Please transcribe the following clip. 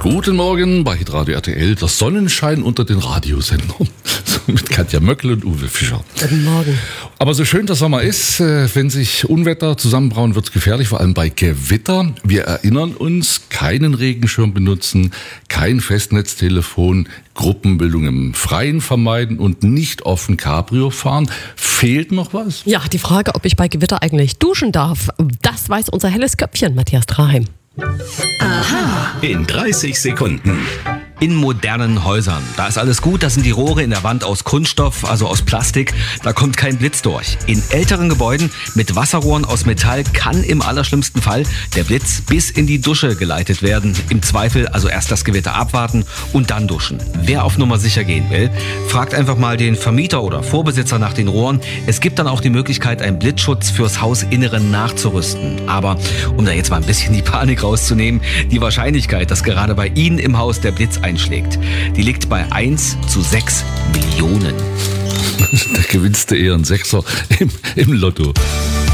Guten Morgen bei Hitradio RTL, das Sonnenschein unter den Radiosendern. Mit Katja Möckel und Uwe Fischer. Guten Morgen. Aber so schön der Sommer ist, wenn sich Unwetter zusammenbrauen, wird es gefährlich, vor allem bei Gewitter. Wir erinnern uns, keinen Regenschirm benutzen, kein Festnetztelefon, Gruppenbildung im Freien vermeiden und nicht offen Cabrio fahren. Fehlt noch was? Ja, die Frage, ob ich bei Gewitter eigentlich duschen darf, das weiß unser helles Köpfchen, Matthias Traheim. Aha. In 30 Sekunden. In modernen Häusern, da ist alles gut, da sind die Rohre in der Wand aus Kunststoff, also aus Plastik, da kommt kein Blitz durch. In älteren Gebäuden mit Wasserrohren aus Metall kann im allerschlimmsten Fall der Blitz bis in die Dusche geleitet werden. Im Zweifel also erst das Gewitter abwarten und dann duschen. Wer auf Nummer sicher gehen will, fragt einfach mal den Vermieter oder Vorbesitzer nach den Rohren. Es gibt dann auch die Möglichkeit, einen Blitzschutz fürs Hausinneren nachzurüsten. Aber um da jetzt mal ein bisschen die Panik rauszunehmen, die Wahrscheinlichkeit, dass gerade bei Ihnen im Haus der Blitz einschlägt, die liegt bei 1:6 Millionen. Da gewinnst du eher einen Sechser im Lotto.